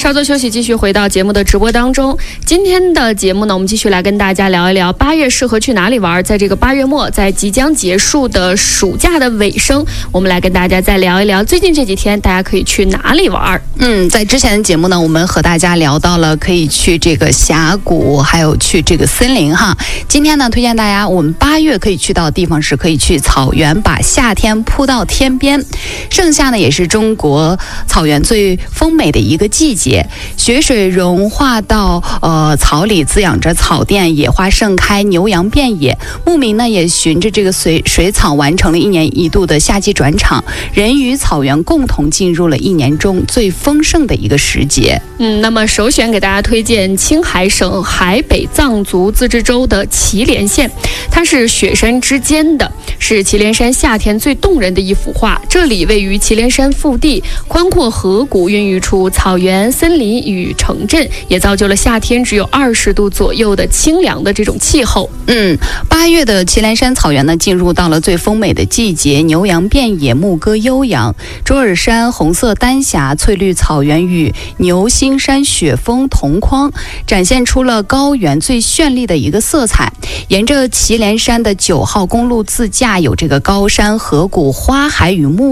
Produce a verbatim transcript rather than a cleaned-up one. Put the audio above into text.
稍作休息，继续回到节目的直播当中。今天的节目呢，我们继续来跟大家聊一聊八月适合去哪里玩。在这个八月末，在即将结束的暑假的尾声，我们来跟大家再聊一聊最近这几天大家可以去哪里玩。 嗯，在之前的节目呢，我们和大家聊到了可以去这个峡谷，还有去这个森林哈。今天呢，推荐大家我们八月可以去到的地方是可以去草原，把夏天铺到天边。盛夏呢，也是中国草原最丰美的一个季节。雪水融化到呃草里，滋养着草甸，野花盛开，牛羊遍野。牧民呢也循着这个水水草，完成了一年一度的夏季转场。人与草原共同进入了一年中最丰盛的一个时节。 嗯，那么首选给大家推荐青海省海北藏族自治州的祁连县，它是雪山之间的，是祁连山夏天最动人的一幅画。这里位于祁连山腹地，宽阔河谷孕育出草原、森林与城镇，也造就了夏天只有二十度左右的清凉的这种气候。 嗯，八月的祁连山草原呢，进入到了最丰美的季节，牛羊遍野，牧歌悠扬。卓尔山红色丹霞、翠绿草原与牛心山雪峰同框，展现出了高原最绚丽的一个色彩。沿着祁连山的九号公路自驾，有这个高山河谷、花海与牧